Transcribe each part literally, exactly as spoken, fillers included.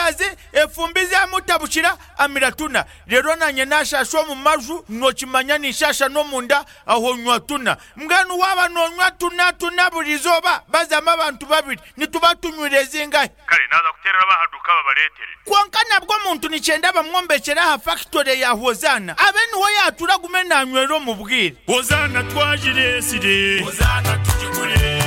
amazi efumbize amutabukira amiratuna rero nanye nashashwa mu maju no kimanya nishasha no munda aho nywa tuna mganu waba no nywa tuna tuna burizoba bazama abantu babiri nitubatunyureze ingahe kare naza kuterera bahaduka babaletere kwankana bwo muntu nicenda bamwombekera ha factory ya Hozana abeni ho yatura gumena nywero mu bwire Hozana twajire sire Hozana tujigure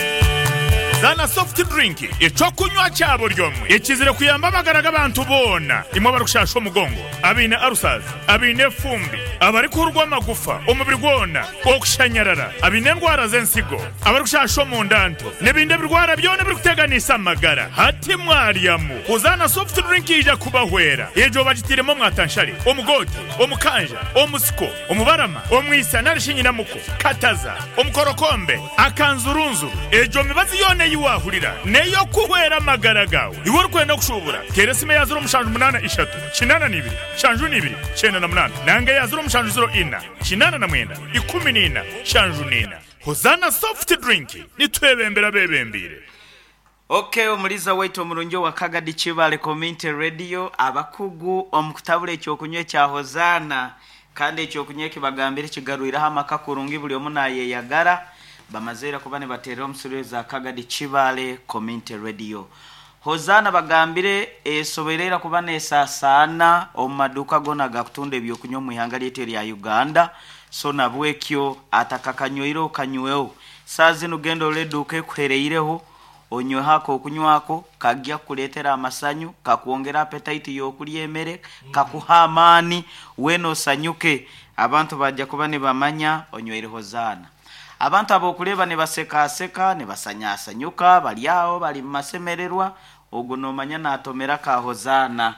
Zana soft drink ico kunywa cyabo ryomwe ikizire kuyamba bagaraga abantu bona imwe barushasha umugongo abine arusazi abine fumbi abari kurwa magufa umubiri gwona okushanyarara abine ndwara zensigo abarushasha mu ndanto nebinde birwara byone biri kuteganisa amagara hati mwariyamu Hozana soft drink ija kubahwera ejo bagitiremo mwatanshari omugoti omukanja omusiko omubarama omwisa narishinyina muko kataza omukorokombe akanzurunzu ejo mibazi yone yiwahurira neyo kuhwera amagara gawe iwo rukwenda kushubura keresime yazura umushanju munana ishatu kinana nibiri shanju nibiri cyenda na munana nange yazura umushanju zero ina kinana na mwenda ikumi nina shanju nina Hozana soft drink nitwebembera bebembire. Okay, omuliza wetu omurunjo wa Kagadi Kibale Community Radio abakugu omukutabule ekyokunywe kya Hozana kandi ekyokunywe kibagambire kigaruira hamaka kurungi buli omuna yeyagara bamazera kubane batera omusureza Kagadi Kibale Community Radio. Hozana bagambire esoberera kubane esasana omumaduka gona gakutunda ebyokunywa mu ihanga lyete lya Uganda so nabwekyo atakakanyweiro kanyweo sazi nugendo leduke kuhereireho onywe hako okunywako kagya kuletera amasanyu kakuongera appetite yokulyemere kakuhamani weno sanyuke abantu bajja kubane bamanya onywere Hozana abantu abokuleba ne baseka seka ne basanyasa nyuka baliao bali masemererwa oguno manya natomera ka Hozana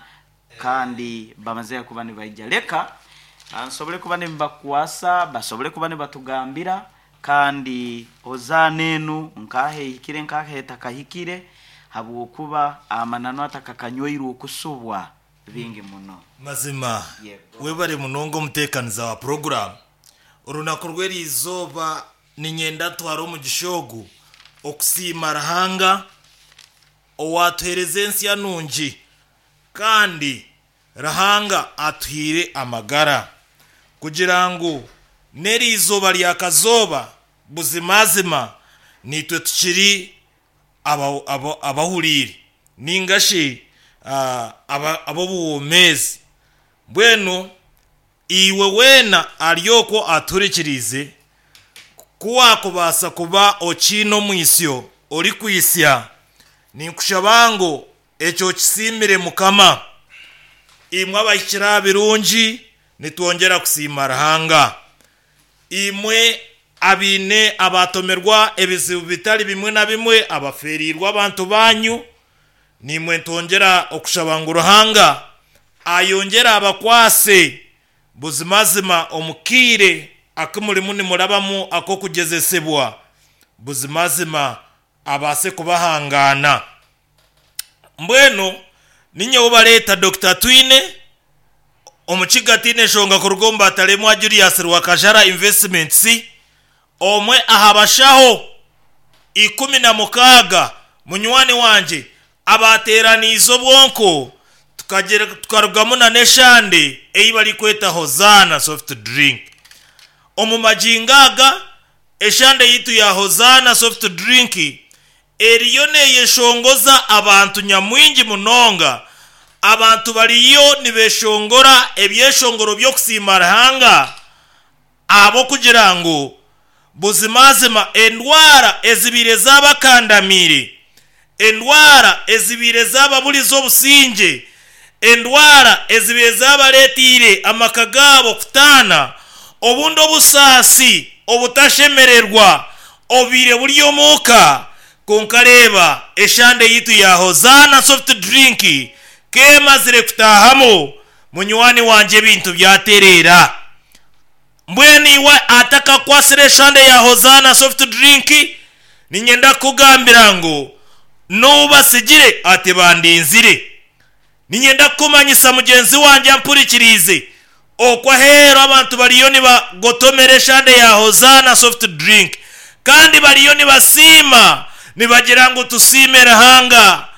kandi bamazera kubane bayija leka ansobole kubane mbakwasa basobole kubane batugambira kandi Hozana enu nkahe ikire nkahe takahikire habu kuba amanano atakakanyweiro okusubwa bingi muno mazima yeah, webare munongo mutekaniza wa program urunakorweri izoba ninyenda twaro mu gishogu okusima rahanga owatuherezensi ya nungi kandi rahanga atuhire amagara kugira ngo neri izoba lya kazoba buzimazima nitwe tukiri aba aba abahurire ningashi aba abo buwomezi bweno iwe wena aliyoko aturikirize kuwa kubasa kuba ochino mwisyo ori kwisya ninkushabango echo kisimire mukama imwe abakira birungi nitwongera kusima rahanga imwe abine abatomerwa ebizibu bitali bimwe na bimwe abaferirwa abantu banyu nimwe ntongera okushabanga ruhanga ayongera abakwase buzimazima omukire akumurimu ni murabamu ako kugezesebwa buzimazima abase kubahangana mbweno ninye ubaleta Doctor Twine omuchigatine shonga kurugomba talemwa Julius Rwakajara Investments omwe ahabashaho ikumi na mukaga munywani wanje abateranizo bwonko tukagera tukarugamo na neshande eyibali kweta Hozana soft drink omumajingaga eshande yitu ya Hozana soft drink eriyone yeshongoza abantu nyamwingi munonga abantu baliyo nibeshongora ebyeshongoro byo kusimarahanga abo kugira ngo buzimazima endwara ezibire zabakandamire endwara ezibire zababulizo businje endwara ezibire zabaletire amakagabo kutana obundo busasi obutashemererwa obire buliyo moka konkareba eshande yitu ya Hozana soft drink kema zire kutahamo munywani wanje bintu byaterera mbweni wa ataka kwasire shande ya Hozana soft drink ninyenda kugambira ngo no basigire ate bandinzire ninyenda kumanyisa mugenzi wanje ampurikirize okwa hero abantu baliyoni ba gotomere shande ya Hozana soft drink kandi baliyoni basima nibagira ngo tusime rahanga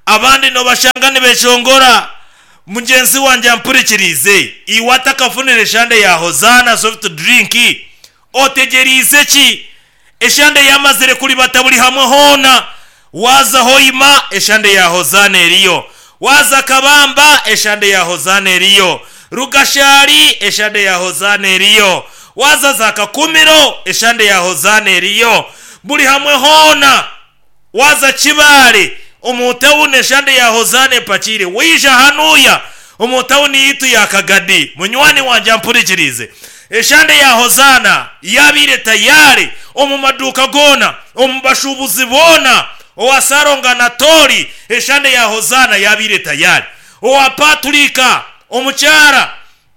abandi no bashanga nibeshongora mugenzi wanje ampurikirize iwata kafunire shande ya Hozana soft drink otegerize ki eshande yamazire kuri bataburi hamwe hona waza hoima eshande ya Hozana eriyo waza kabamba eshande ya Hozana eriyo rugashari eshande ya Hozana eriyo waza zakakumiro eshande ya Hozana eriyo buri hamwe hona waza kibare umutawune eshande ya Hozana pakire wisha hanuya umutawuni yitu ya Kagadi munywani wanje ampurikirize eshande ya Hozana yabire tayari omumaduka gona omubashubuzi bona owasaronga na tori eshande ya Hozana yabire tayari owapatrika omuchara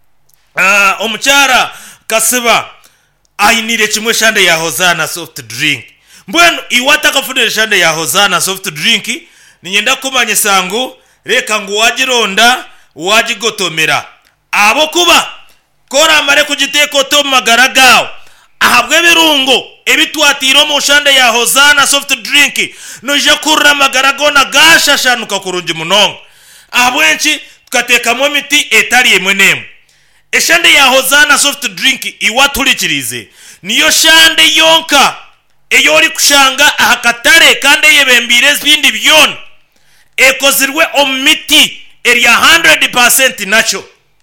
uh, omuchara kasiba ainire kimwe shande ya Hozana soft drink mbwenu iwata kafudire shande ya Hozana soft drink ninyenda kumanye sangu reka ngo wagironda wagigotomera abo kuba kora mare kugiteko to magaragawo ahabwe birungo ebitwatiro mu shande ya Hozana soft drink noje kurra magaragona gashashanuka kurungi munongo abwenchi tukatekamo miti etali emwenemu eshande ya Hozana soft drink iwatulikirize niyo shande yonka eyori kushanga ahakatare kandi yebembire bindi byona ekozirwe omiti eri one hundred percent nacho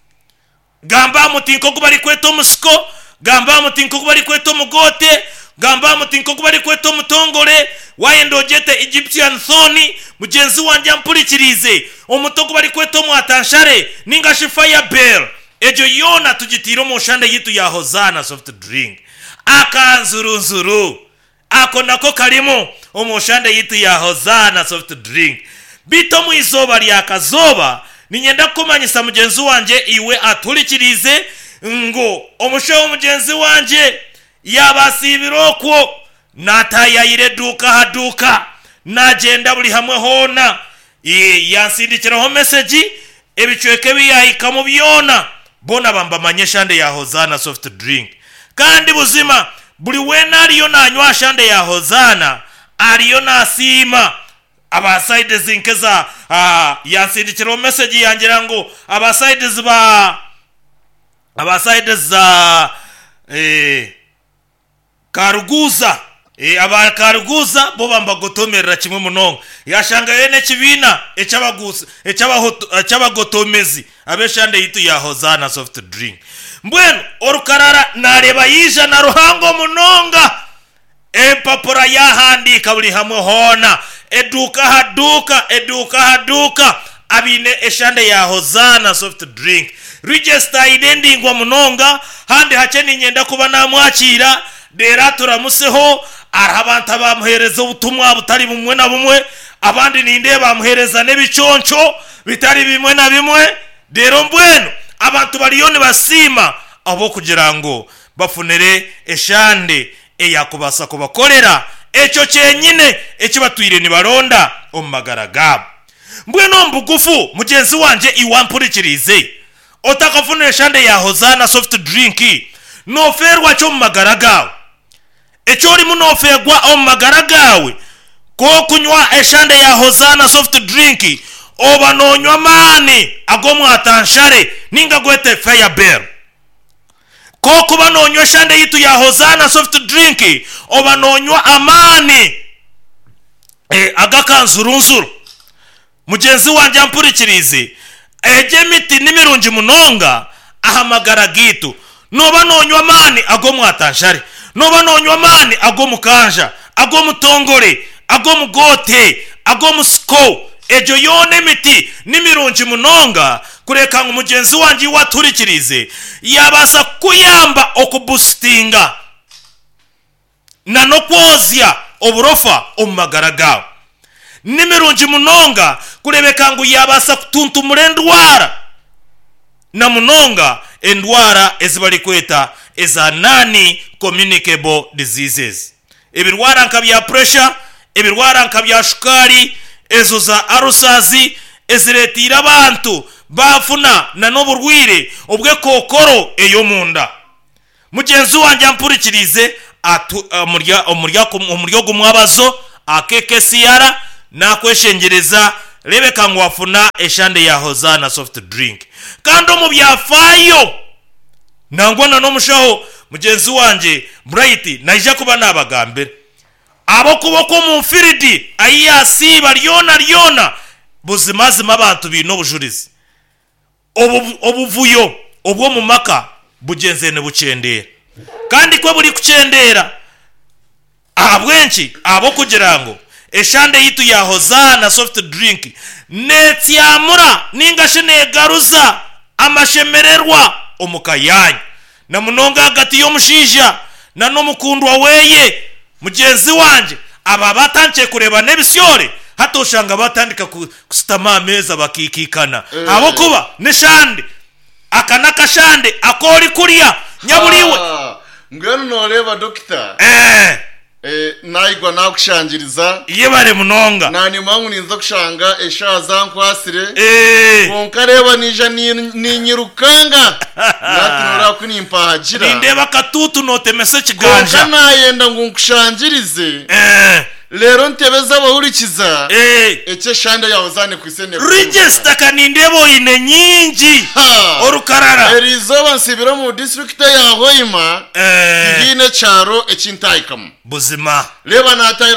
gamba mutinko kubari kweto musiko gamba mutinko kubari kweto mugote gamba mutinko kubari kweto mutongore wayendojete Egyptian thorny mugenzi wanje ampurikirize omutogo bari kweto mwatanshare ninga fire bell ejo yona tugitiro mu shande yitu ya Hozana soft drink akanzurunzuru ako nako kalimo omushande yitu ya Hozana soft drink bito mu izoba lya kazoba ninyenda kumanyisa mugenzi wanje iwe aturikirize ngo omushawo mugenzi wanje yabasibirokwo natayayire duka haduka najenda buli hamwe hona yansindikiraho message ebichweke biyahika mu byona bona bamba manye shande ya Hozana soft drink kandi buzima buli wena aliyo nanywa shande ya Hozana aliyo nasima aba sides inkeza uh, yansindikiraho message yangira ngo aba sides ba aba sides za eh Karuguza e aba Karuguza bo bamba gotomerera kimwe munongo yashanga yene kibina ecabagusa ecabagotomezi abeshande yitu ya Hozana soft drink mbwenu orukarara nareba yija na ruhango munonga empapura yahandika buli hamwe hona eduka haduka eduka haduka abine eshande ya Hozana soft drink register idendingwa munonga hande hacheni nyenda kuba namwakira dera turamuseho arabantu bamuhereza ubutumwa butari bumwe na bumwe abandi ninde bamuhereza nebiconco bitari bimwe na bimwe dero mbwenu abantu bariyone basima abo kugira ngo bafunere eshande eyakubasa kubakorera echo cyenyine ekibatwire ni baronda omumagaragabo mbwenu mbugufu mugenzi wanje iwampurikirize otakafunira eshande ya Hozana soft drink no ferwa cyo mumagaragabo echori munofegwa omumagaragawe ko kunywa eshande ya Hozana soft drink oba nonywa mani agomwa atanshare ninga gwete fire bell ko kuba nonywa eshande yitu ya Hozana soft drink oba nonywa amani e agakanzurunzuru mugenzi wanje ampurikirize eje miti nimirungi munonga ahamagara gitu noba nonywa mani agomwa atanshare noba nonywa mani agomukanja agomutongore agomugote agomusko ejo yone miti nimirungi munonga kureka ngo mugenzi wanje waturikirize yabasa kuyamba okubustinga na no kwozya oburofa omumagaragawo nimirungi munonga kurebeka ngo yabasa kutuntumura endwara na munonga endwara ezibali kweta eza nani communicable diseases ebirwara nkabya pressure ebirwara nkabya shukari ezo za arusazi eziretira abantu bafuna na noburwire obwe kokoro eyo munda mugenzi wanje ampurikirize atu omurya omurya omuryo gumwabazo akekesiyara nakweshengereza rebeka ngo wafuna eshande ya Hozana soft drink kandi mu byafayo nangwana no mushaho mugenzi wanje Bright naija kuba nabagambira abo kuboko mu mfiridi ayasi baryona ryona buzimazima abantu bino bujurizi obu obuvuyo obwo mu maka bugenzene bucendera kandi ko buri kucendera abwenchi abo kugira ngo eshande yitu ya Hozana soft drink netyamura ningashene garuza amashemererwa omukayanya na munonga hagati y'omushija na nomukundwa weye mugenzi wanje aba batanche kureba nebisyore hatoshanga batandika kusitama ameza bakikikana e, abo kuba neshande akanaka shande akori kuriya nyaburiwe ngeno noreba doctor eh eh naigwa nakushangiriza iye bare munonga nani mangu ninza kushanga eshaza nkwasire eh konkareba nija ninyirukanga natinora kunimpahagira ndeba katutu notemese kiganja kana yenda ngunkushangirize eh lero ntebeza bahurikiza eh eche shanda ya Hozana kwisene register kanindebo ine nyingi orukarara erizo bansibira mu district ya Hoima eh igine charo echintaikam buzima leba na